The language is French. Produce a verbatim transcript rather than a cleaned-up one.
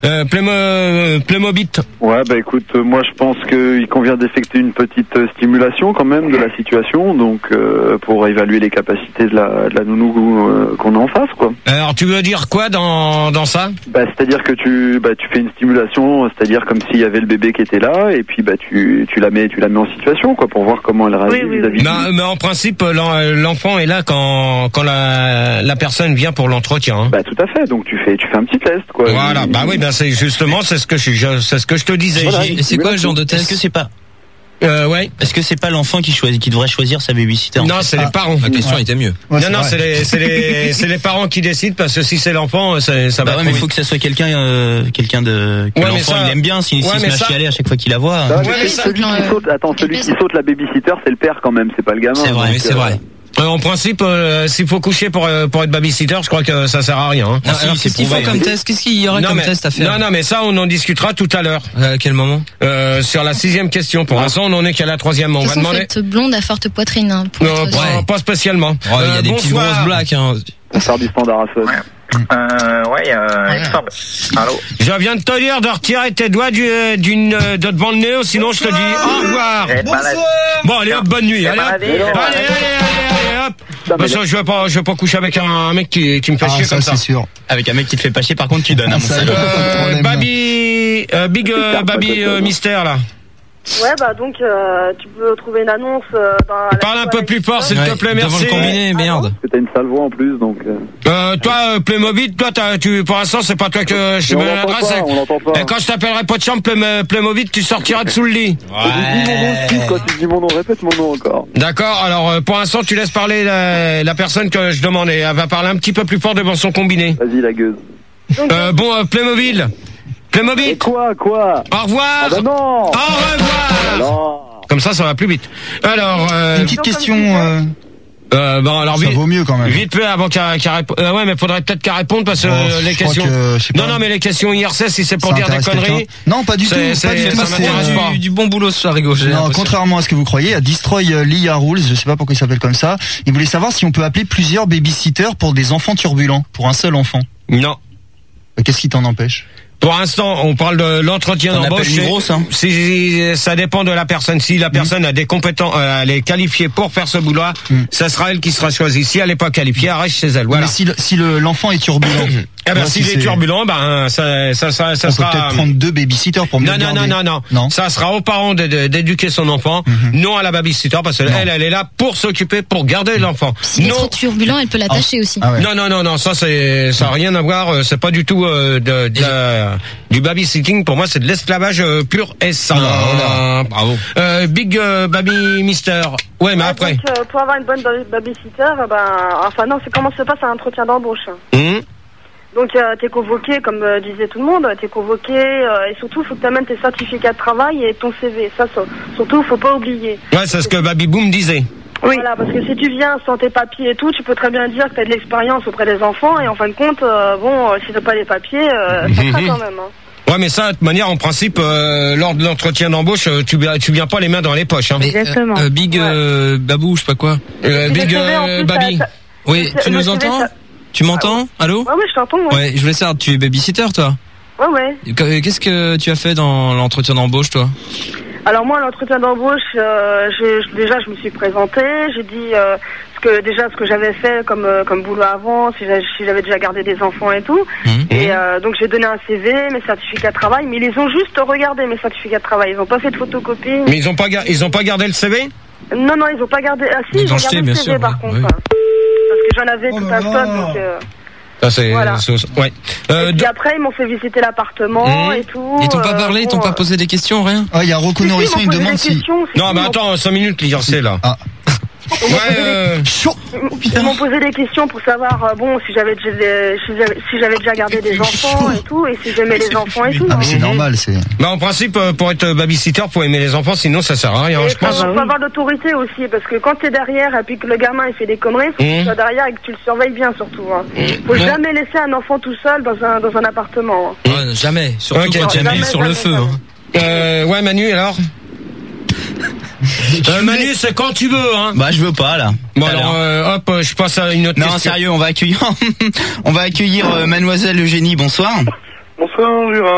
Euh, Playmo, Playmobit. Ouais, bah écoute, euh, moi je pense qu'il convient d'effectuer une petite euh, stimulation quand même de la situation, donc euh, pour évaluer les capacités de la, de la nounou euh, qu'on a en face, quoi. Alors tu veux dire quoi dans dans ça? Bah c'est-à-dire que tu bah tu fais une stimulation, c'est-à-dire comme s'il y avait le bébé qui était là, et puis bah tu tu la mets tu la mets en situation, quoi, pour voir comment elle réagit Oui, oui, vis-à-vis. oui. Non, mais en principe, l'en- l'enfant est là quand quand la la personne vient pour l'entretien. Hein. Bah tout à fait, donc tu fais tu fais un petit test, quoi. Voilà, Il- bah oui, ben c'est justement c'est ce que je, je- c'est ce que je te disais. Voilà. Et c'est quoi le genre de test? Est-ce que c'est pas, Euh, ouais. est-ce que c'est pas l'enfant qui choisit, qui devrait choisir sa babysitter? Non, c'est les parents. La question était mieux. Ouais, non, c'est non, vrai. c'est les, c'est les, c'est les parents qui décident parce que si c'est l'enfant, ça, ça Bah va ouais, trop mais il vite. faut que ça soit quelqu'un, euh, quelqu'un de, que Ouais, mais l'enfant ça- il aime bien, s'il ouais, s'il se mais met à ça- chialer à chaque fois qu'il la voit. Bah, Ouais, mais mais c'est ça- celui qui saute, attends, celui qui saute la babysitter, c'est le père quand même, c'est pas le gamin. C'est vrai, donc, c'est euh, vrai. Euh, en principe, euh, s'il faut coucher pour euh, pour être babysitter, je crois que ça sert à rien. Hein. Non, si, alors c'est qu'est-ce qu'il faut prouvé, comme hein. test? Qu'est-ce qu'il y aura Non, comme mais, test à faire? non, non, mais ça, on en discutera tout à l'heure. Euh, à quel moment? Euh, sur la sixième question. Pour l'instant, on en est qu'à la troisième. On De toute va façon, demander. faut être blonde à forte poitrine. Hein, pour Non, être pas, Ouais. pas spécialement. Oh, il y a Euh, des petites bonsoir. grosses blagues, hein. Pour faire du standard à feu. Euh, ouais, euh, il me semble. Allô? Je viens de te dire de retirer tes doigts du, d'une, de devant le nez, sinon je te dis au revoir. J'ai maladie. Bon, allez hop, bonne nuit. J'ai Allez hop, maladie, allez, j'ai allez, maladie. allez, allez, hop. Non, mais Parce que je vais pas, je vais pas coucher avec un, un mec qui, qui me fait Ah, chier ça comme ça. c'est sûr. Avec un mec qui te fait pas chier, par contre, tu donnes, hein, mon Ça, salaud. Euh, Problème. Baby, euh, Big, euh, Baby euh, Mystère là. Ouais, bah donc euh, tu peux trouver une annonce euh, dans la Parle un peu plus fort, s'il Ouais, te plaît, devant merci. le combiné, merde. Parce que t'as une sale voix en plus, donc. Euh... Euh, toi, euh, Playmobil, toi, t'as, tu, pour l'instant, c'est pas toi que je te Mais on mets l'entend l'adresse. pas, on l'entend pas. Et quand je t'appellerai pas de chambre Play- Playmobil, tu sortiras de sous le lit. Tu dis mon nom aussi, quand tu dis mon nom, répète mon nom encore. D'accord, alors euh, pour l'instant, tu laisses parler la, la personne que je demandais. Elle va parler un petit peu plus fort devant son combiné. Vas-y, la gueuse. Euh, bon, euh, Playmobil. Et Playmobil, quoi, quoi? au revoir. Ah bah non! Au revoir. Non! Comme ça, ça va plus vite. Alors, euh, Une petite question, euh, euh, bon, alors ça vite, vaut mieux quand même. vite fait avant qu'elle qu'elle réponde. Euh, ouais, mais faudrait peut-être qu'elle réponde parce que Oh, euh, les je crois questions. que, je sais pas. Non, non, mais les questions I R C, si c'est pour Ça dire des intéresse conneries. quelqu'un. Non, pas du tout. C'est- c'est- Pas du ça tout. m'intéresse c'est- pas. Du, du bon boulot ce soir, Rigo. j'ai Non, l'impression. contrairement à ce que vous croyez, à Destroy euh, Lia Rules, je sais pas pourquoi il s'appelle comme ça, il voulait savoir si on peut appeler plusieurs babysitters pour des enfants turbulents, pour un seul enfant. Non. Euh, Qu'est-ce qui t'en empêche? Pour l'instant, on parle de l'entretien T'en d'embauche. appelles une c'est- grosse, hein. Si ça dépend de la personne. Si la personne a des compétences, euh, elle est qualifiée pour faire ce boulot, Mm. ça sera elle qui sera choisie. Si elle n'est pas qualifiée, elle reste chez elle. Voilà. Mais si le- si le- l'enfant est turbulent, Eh ben, voilà, s'il si est c'est- turbulent, ben ça, ça, ça, ça on sera. peut peut-être prendre deux babysitters pour mieux Non, non, garder. non, non, non, Non. Ça sera aux parents de- de- d'éduquer son enfant, Mhm. non à la babysitter, parce qu'elle, elle, elle est là pour s'occuper, pour garder l'enfant. S'il est Non. trop turbulent, elle peut l'attacher aussi. Ah ouais. Non, non, non, non, ça c'est, ça a rien à voir. euh, C'est pas du tout euh, de, de la- du babysitting. Pour moi, c'est de l'esclavage euh, pur et simple. Ah, Bravo. Euh, Big euh, Baby Mister. Ouais, mais Ouais, après. donc, euh, pour avoir une bonne baby- babysitter, euh, ben, enfin non, c'est comment se passe un entretien d'embauche. Hum. Donc euh, t'es convoqué, comme euh, disait tout le monde, t'es convoqué euh, et surtout faut que t'amènes tes certificats de travail et ton C V. Ça, ça surtout faut pas oublier. Ouais, c'est ce que Baby Boom disait. Voilà, parce que si tu viens sans tes papiers et tout, tu peux très bien dire que t'as de l'expérience auprès des enfants et en fin de compte, euh, bon, euh, si t'as pas les papiers, euh, ça craint quand même. Hein. Ouais, mais ça, de toute manière, en principe, euh, lors de l'entretien d'embauche, euh, tu, tu viens pas les mains dans les poches. Hein. Mais, Exactement. euh, euh, Big euh, Babou, je sais pas quoi. Euh, Et Big le C V, en euh, plus, Baby. ça- ça- Oui, le- tu le nous C V, entends? ça- Tu m'entends? Allô? Ouais, ouais, je t'entends. Ouais, Ouais, je voulais savoir, tu es babysitter, toi? ouais. ouais. Qu- Qu'est-ce que tu as fait dans l'entretien d'embauche, toi? Alors moi, à l'entretien d'embauche, euh, j'ai- déjà, je me suis présentée, j'ai dit euh, ce que déjà ce que j'avais fait comme euh, comme boulot avant, si j'avais, si j'avais déjà gardé des enfants et tout. Mmh. Et euh, donc j'ai donné un C V, mes certificats de travail, mais ils les ont juste regardé mes certificats de travail. Ils n'ont pas fait de photocopie. Mais ils ont pas, gar- ils ont pas gardé le C V? Non, non, ils ont pas gardé. Ah si, Ils ils ont ont jeté, gardé bien le C V sûr, par ouais. contre. Oui. Parce que j'en avais Oh tout là un là. stock. Donc, euh, Ça c'est, Voilà. c'est- ouais. Euh, et puis après, ils m'ont fait visiter l'appartement Mmh. et tout. Ils t'ont pas euh, parlé, ils bon, t'ont pas euh, posé des questions, rien? Ah, il y a Rocco si, si, Norisson, ils il m'ont me posé demande des si. questions, si, non, si, mais ils m'ont- attends, cinq minutes, l'I R C là. Ah. ils m'ont Ouais, posé des- euh, Chaud. Ils m'ont posé des questions pour savoir, euh, bon, si j'avais déjà, si j'avais, si j'avais déjà gardé des enfants et tout, et si j'aimais les enfants et tout. Ah, mais c'est Mhm. normal, c'est. bah en principe, euh, pour être babysitter, faut aimer les enfants, sinon ça sert à rien, Et je faut, pense. faut avoir l'autorité aussi, parce que quand t'es derrière et puis que le gamin il fait des conneries, faut que Mhm. tu sois derrière et que tu le surveilles bien surtout. Hein. Faut Mhm. jamais laisser un enfant tout seul dans un dans un appartement. Hein. Ouais, jamais. Surtout Ok. quand tu as Jamais, mis sur le jamais, feu. jamais. Hein. Euh, ouais, Manu, alors euh, Manu, c'est quand tu veux, hein. Bah, je veux pas, là. Bon, Tout à alors, l'heure. euh, hop, euh, je passe à une autre Non, question. sérieux, on va accueillir, on va accueillir euh, Mademoiselle Eugénie, bonsoir. Bonsoir, Jura.